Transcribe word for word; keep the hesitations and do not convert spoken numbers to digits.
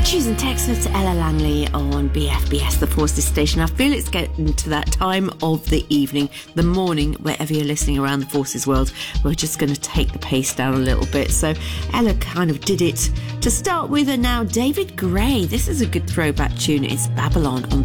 Choosing Texas to Ella Langley on B F B S, the Forces station. I feel it's getting to that time of the evening, the morning, wherever you're listening around the Forces world. We're just going to take the pace down a little bit. So Ella kind of did it to start with, and now David Gray. This is a good throwback tune. It's Babylon on